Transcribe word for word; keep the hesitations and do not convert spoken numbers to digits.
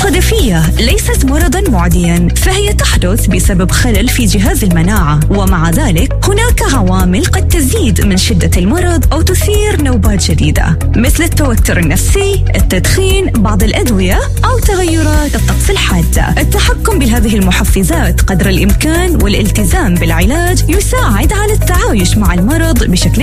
القذفية ليست مرضاً معدياً، فهي تحدث بسبب خلل في جهاز المناعة، ومع ذلك هناك عوامل قد تزيد من شدة المرض أو تثير نوبات جديدة، مثل التوتر النفسي، التدخين، بعض الأدوية أو تغيرات الطقس الحادة. التحكم بهذه المحفزات قدر الإمكان والالتزام بالعلاج يساعد على التعايش مع المرض بشكل